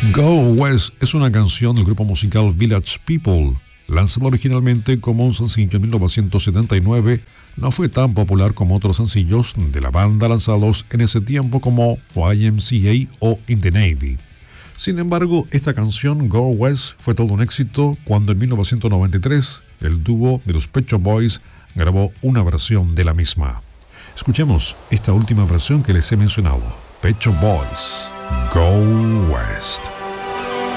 Go West es una canción del grupo musical Village People. Lanzada originalmente como un sencillo en 1979, no fue tan popular como otros sencillos de la banda lanzados en ese tiempo como YMCA o In the Navy. Sin embargo, esta canción, Go West, fue todo un éxito cuando en 1993 el dúo de los Pet Shop Boys grabó una versión de la misma. Escuchemos esta última versión que les he mencionado, Pet Shop Boys, Go West.